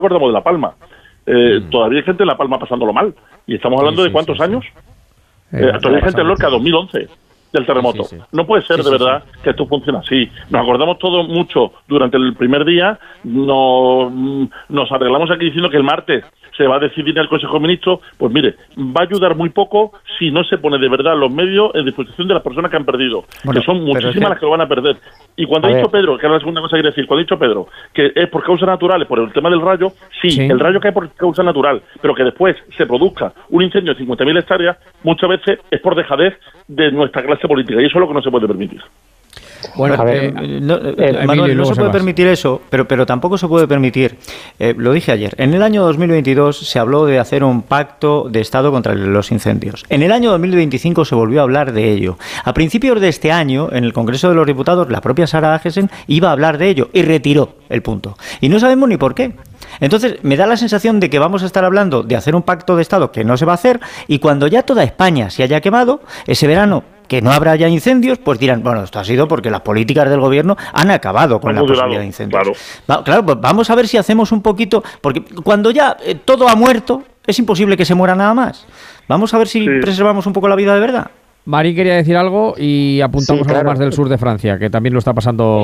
acordamos de La Palma. Todavía hay gente en La Palma pasándolo mal. Y estamos hablando de ¿cuántos años? Todavía hay gente en Lorca, 2011, del terremoto. No puede ser, de verdad, que esto funcione así. Nos acordamos todos mucho durante el primer día, nos arreglamos aquí diciendo que el martes se va a decidir en el Consejo de Ministros. Pues mire, va a ayudar muy poco si no se pone de verdad los medios en disposición de las personas que han perdido, que son muchísimas las que lo van a perder. Y cuando ha dicho Pedro, que era la segunda cosa que quería decir, cuando ha dicho Pedro que es por causas naturales, por el tema del rayo, sí, el rayo cae por causa natural, pero que después se produzca un incendio de 50.000 hectáreas, muchas veces es por dejadez de nuestra clase política, y eso es lo que no se puede permitir. Bueno, Manuel, no se puede permitir eso, pero tampoco se puede permitir, lo dije ayer, en el año 2022 se habló de hacer un pacto de Estado contra los incendios. En el año 2025 se volvió a hablar de ello. A principios de este año, en el Congreso de los Diputados, la propia Sara Agesen iba a hablar de ello y retiró el punto. Y no sabemos ni por qué. Entonces, me da la sensación de que vamos a estar hablando de hacer un pacto de Estado que no se va a hacer, y cuando ya toda España se haya quemado, ese verano, que no habrá ya incendios, pues dirán, bueno, esto ha sido porque las políticas del gobierno han acabado con la posibilidad de incendios. Claro, pues vamos a ver si hacemos un poquito, porque cuando ya todo ha muerto, es imposible que se muera nada más. Vamos a ver si preservamos un poco la vida de verdad. Marín quería decir algo y apuntamos algo más del sur de Francia, que también lo está pasando.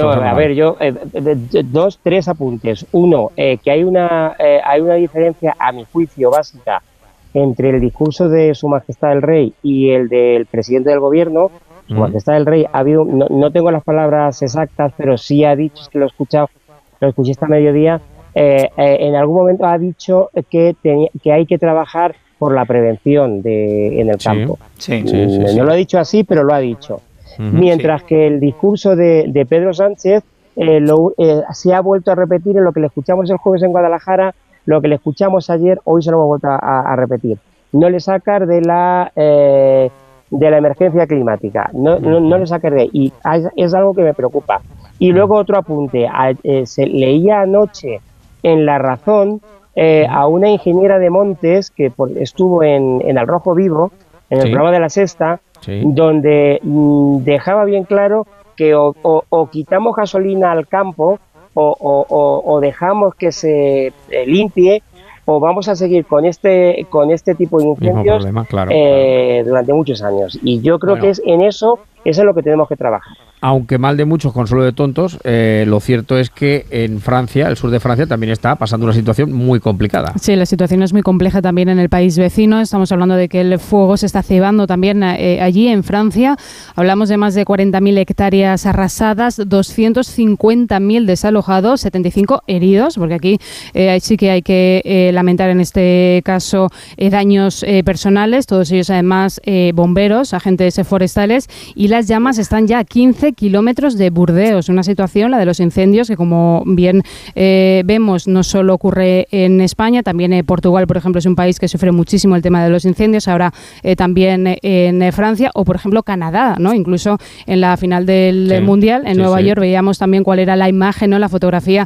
Tres apuntes. Uno, que hay una diferencia, a mi juicio, básica entre el discurso de Su Majestad el Rey y el del presidente del gobierno. Su Majestad el Rey ha habido, no tengo las palabras exactas, pero sí ha dicho, es que lo escuché esta mediodía, en algún momento ha dicho que hay que trabajar por la prevención en el campo. No lo ha dicho así, pero lo ha dicho. Mientras que el discurso de Pedro Sánchez se ha vuelto a repetir en lo que le escuchamos el jueves en Guadalajara, lo que le escuchamos ayer, hoy se lo hemos vuelto a repetir. No le sacar de la emergencia climática, no le sacar de ahí. Y es algo que me preocupa. Y luego otro apunte, leía anoche en La Razón a una ingeniera de montes que estuvo en Al Rojo Vivo, en el programa de La Sexta, donde dejaba bien claro que o quitamos gasolina al campo o dejamos que se limpie, o vamos a seguir con este tipo de incendios durante muchos años. Y yo creo que eso es lo que tenemos que trabajar. Aunque mal de muchos, consuelo de tontos, lo cierto es que en Francia, el sur de Francia, también está pasando una situación muy complicada. Sí, la situación es muy compleja también en el país vecino. Estamos hablando de que el fuego se está cebando también allí en Francia. Hablamos de más de 40.000 hectáreas arrasadas, 250.000 desalojados, 75 heridos, porque aquí sí que hay que lamentar en este caso daños personales, todos ellos además bomberos, agentes forestales, y las llamas están ya a 15 kilómetros de Burdeos. Una situación, la de los incendios, que como bien vemos, no solo ocurre en España, también Portugal, por ejemplo, es un país que sufre muchísimo el tema de los incendios, ahora también en Francia, o por ejemplo Canadá, ¿no? Incluso en la final del Mundial en Nueva York veíamos también cuál era la imagen, ¿no? La fotografía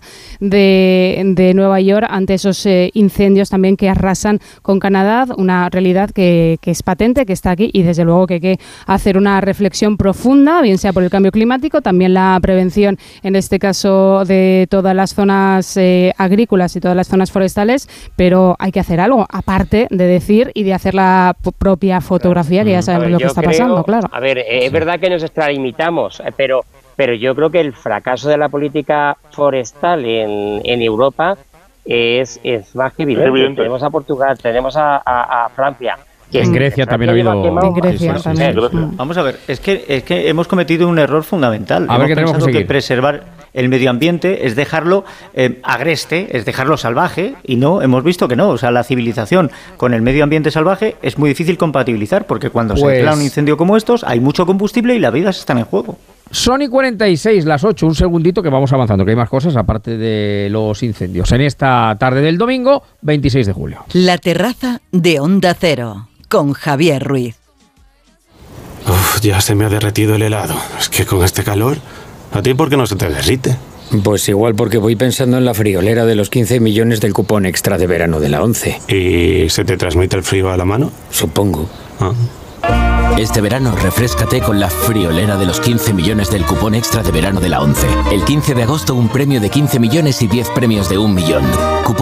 de Nueva York ante esos incendios también que arrasan con Canadá, una realidad que es patente, que está aquí, y desde luego que hay que hacer una reflexión profunda, bien sea por el cambio climático, también la prevención, en este caso, de todas las zonas agrícolas y todas las zonas forestales, pero hay que hacer algo, aparte de decir y de hacer la propia fotografía, que ya sabemos lo que está pasando, claro. A ver, es verdad que nos extralimitamos, pero yo creo que el fracaso de la política forestal en Europa es más que evidente. Tenemos a Portugal, tenemos a Francia. En Grecia también ha habido... En Grecia también. Vamos a ver, es que hemos cometido un error fundamental. A ver, ¿qué tenemos que seguir? Que preservar el medio ambiente es dejarlo agreste, es dejarlo salvaje, y no, hemos visto que no. O sea, la civilización con el medio ambiente salvaje es muy difícil compatibilizar, porque cuando se declara un incendio como estos, hay mucho combustible y las vidas están en juego. Son y 46, las 8, un segundito que vamos avanzando, que hay más cosas aparte de los incendios. En esta tarde del domingo, 26 de julio. La terraza de Onda Cero, con Javier Ruiz. Ya se me ha derretido el helado. Es que con este calor, ¿a ti por qué no se te derrite? Pues igual porque voy pensando en la friolera de los 15 millones del cupón extra de verano de la 11. ¿Y se te transmite el frío a la mano? Supongo. Ah. Este verano refréscate con la friolera de los 15 millones del cupón extra de verano de la ONCE. El 15 de agosto un premio de 15 millones y 10 premios de 1 millón.